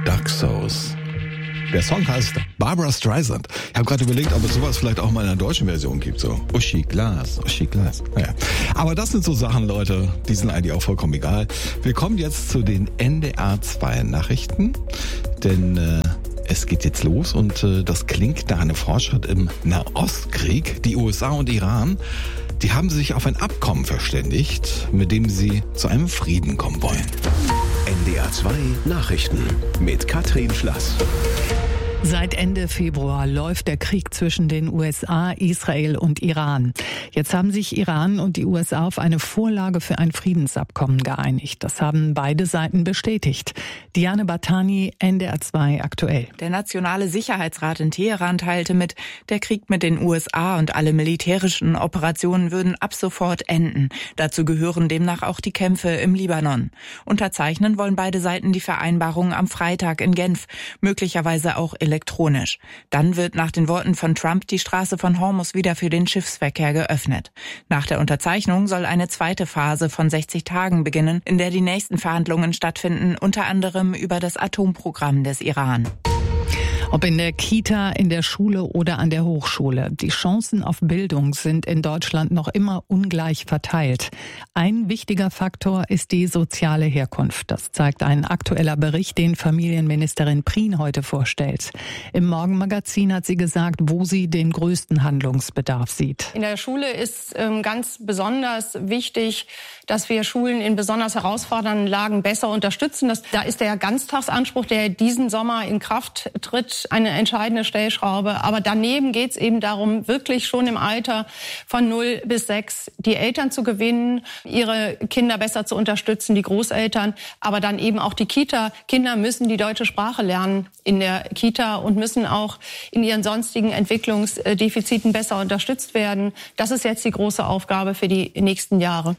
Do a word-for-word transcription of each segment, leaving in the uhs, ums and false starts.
Dark Souls. Der Song heißt Barbra Streisand. Ich habe gerade überlegt, ob es sowas vielleicht auch mal in einer deutschen Version gibt. So Uschi Glas, Uschi Glas. Naja. Aber das sind so Sachen, Leute, die sind eigentlich auch vollkommen egal. Wir kommen jetzt zu den N D R zwei Nachrichten. Denn äh, es geht jetzt los und äh, das klingt nach einem Fortschritt im Nahostkrieg. Die U S A und Iran, die haben sich auf ein Abkommen verständigt, mit dem sie zu einem Frieden kommen wollen. N D R zwei Nachrichten mit Katrin Schlass. Seit Ende Februar läuft der Krieg zwischen den U S A, Israel und Iran. Jetzt haben sich Iran und die U S A auf eine Vorlage für ein Friedensabkommen geeinigt. Das haben beide Seiten bestätigt. Diane Batani, N D R zwei aktuell. Der Nationale Sicherheitsrat in Teheran teilte mit, der Krieg mit den U S A und alle militärischen Operationen würden ab sofort enden. Dazu gehören demnach auch die Kämpfe im Libanon. Unterzeichnen wollen beide Seiten die Vereinbarung am Freitag in Genf, möglicherweise auch elektronisch. Dann wird nach den Worten von Trump die Straße von Hormuz wieder für den Schiffsverkehr geöffnet. Nach der Unterzeichnung soll eine zweite Phase von sechzig Tagen beginnen, in der die nächsten Verhandlungen stattfinden, unter anderem über das Atomprogramm des Iran. Ob in der Kita, in der Schule oder an der Hochschule, die Chancen auf Bildung sind in Deutschland noch immer ungleich verteilt. Ein wichtiger Faktor ist die soziale Herkunft. Das zeigt ein aktueller Bericht, den Familienministerin Prien heute vorstellt. Im Morgenmagazin hat sie gesagt, wo sie den größten Handlungsbedarf sieht. In der Schule ist ähm, ganz besonders wichtig, dass wir Schulen in besonders herausfordernden Lagen besser unterstützen. Das, da ist der Ganztagsanspruch, der diesen Sommer in Kraft tritt, eine entscheidende Stellschraube. Aber daneben geht es eben darum, wirklich schon im Alter von null bis sechs die Eltern zu gewinnen, ihre Kinder besser zu unterstützen, die Großeltern, aber dann eben auch die Kita. Kinder müssen die deutsche Sprache lernen in der Kita und müssen auch in ihren sonstigen Entwicklungsdefiziten besser unterstützt werden. Das ist jetzt die große Aufgabe für die nächsten Jahre.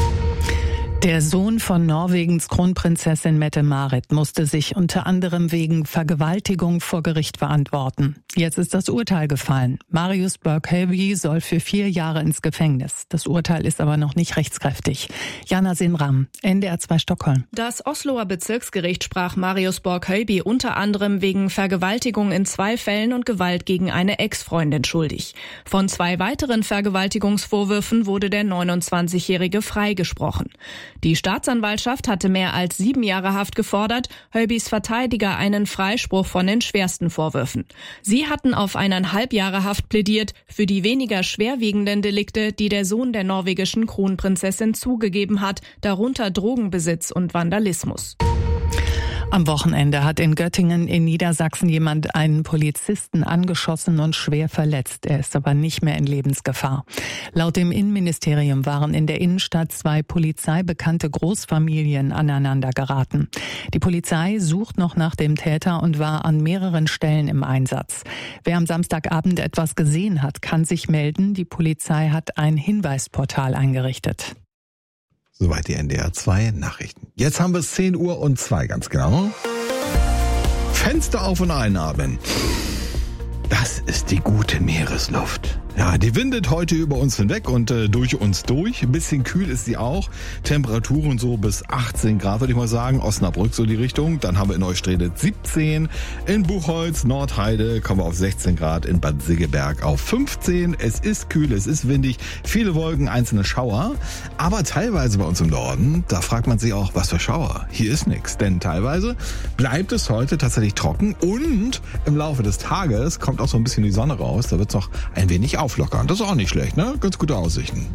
Der Sohn von Norwegens Kronprinzessin Mette-Marit musste sich unter anderem wegen Vergewaltigung vor Gericht verantworten. Jetzt ist das Urteil gefallen. Marius Børkøby soll für vier Jahre ins Gefängnis. Das Urteil ist aber noch nicht rechtskräftig. Jana Sinram, N D R zwei Stockholm. Das Osloer Bezirksgericht sprach Marius Børkøby unter anderem wegen Vergewaltigung in zwei Fällen und Gewalt gegen eine Ex-Freundin schuldig. Von zwei weiteren Vergewaltigungsvorwürfen wurde der neunundzwanzigjährige freigesprochen. Die Staatsanwaltschaft hatte mehr als sieben Jahre Haft gefordert, Høbys Verteidiger einen Freispruch von den schwersten Vorwürfen. Sie hatten auf eineinhalb Jahre Haft plädiert für die weniger schwerwiegenden Delikte, die der Sohn der norwegischen Kronprinzessin zugegeben hat, darunter Drogenbesitz und Vandalismus. Am Wochenende hat in Göttingen in Niedersachsen jemand einen Polizisten angeschossen und schwer verletzt. Er ist aber nicht mehr in Lebensgefahr. Laut dem Innenministerium waren in der Innenstadt zwei polizeibekannte Großfamilien aneinander geraten. Die Polizei sucht noch nach dem Täter und war an mehreren Stellen im Einsatz. Wer am Samstagabend etwas gesehen hat, kann sich melden. Die Polizei hat ein Hinweisportal eingerichtet. Soweit die N D R zwei Nachrichten. Jetzt haben wir es zehn Uhr und zwei, ganz genau. Fenster auf und einatmen. Das ist die gute Meeresluft. Ja, die windet heute über uns hinweg und äh, durch uns durch. Ein bisschen kühl ist sie auch. Temperaturen so bis achtzehn Grad, würde ich mal sagen. Osnabrück so die Richtung. Dann haben wir in Neustrelitz siebzehn. In Buchholz, Nordheide kommen wir auf sechzehn Grad. In Bad Segeberg auf fünfzehn. Es ist kühl, es ist windig. Viele Wolken, einzelne Schauer. Aber teilweise bei uns im Norden, da fragt man sich auch, was für Schauer. Hier ist nichts. Denn teilweise bleibt es heute tatsächlich trocken. Und im Laufe des Tages kommt auch so ein bisschen die Sonne raus. Da wird es noch ein wenig auflockern. Das ist auch nicht schlecht, ne? Ganz gute Aussichten.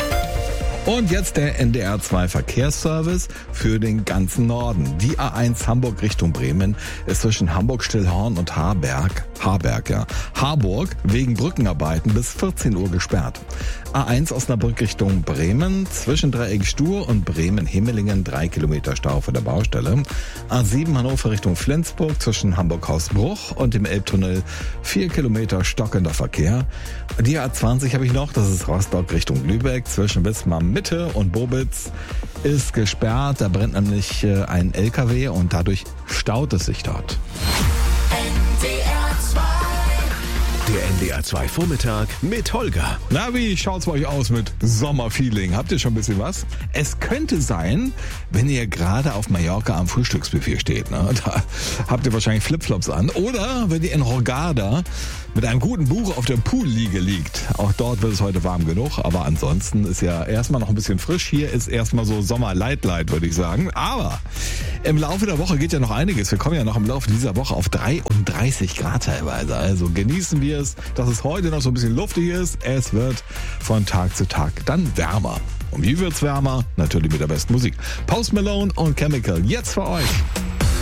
Und jetzt der N D R zwei Verkehrsservice für den ganzen Norden. Die A eins Hamburg Richtung Bremen ist zwischen Hamburg-Stillhorn und Harberg, Harberg, ja, Harburg wegen Brückenarbeiten bis vierzehn Uhr gesperrt. A eins Osnabrück Richtung Bremen zwischen Dreieck-Stur und Bremen-Himmelingen drei Kilometer Stau vor der Baustelle. A sieben Hannover Richtung Flensburg zwischen Hamburg-Hausbruch und dem Elbtunnel vier Kilometer stockender Verkehr. Die A zwanzig habe ich noch, das ist Rostock Richtung Lübeck zwischen Wismar Mitte und Bobitz ist gesperrt. Da brennt nämlich ein L K W und dadurch staut es sich dort. N D R zwei Der N D R zwei Vormittag mit Holger. Na, wie schaut's bei euch aus mit Sommerfeeling? Habt ihr schon ein bisschen was? Es könnte sein, wenn ihr gerade auf Mallorca am Frühstücksbuffet steht, ne? Da habt ihr wahrscheinlich Flipflops an. Oder wenn ihr in Hurghada mit einem guten Buch auf der Poolliege liegt. Auch dort wird es heute warm genug, aber ansonsten ist ja erstmal noch ein bisschen frisch. Hier ist erstmal so Sommer-Light-Light, würde ich sagen. Aber im Laufe der Woche geht ja noch einiges. Wir kommen ja noch im Laufe dieser Woche auf dreiunddreißig Grad teilweise. Also genießen wir es, dass es heute noch so ein bisschen luftig ist. Es wird von Tag zu Tag dann wärmer. Und wie wird's wärmer? Natürlich mit der besten Musik. Post Malone und Chemical. Jetzt für euch.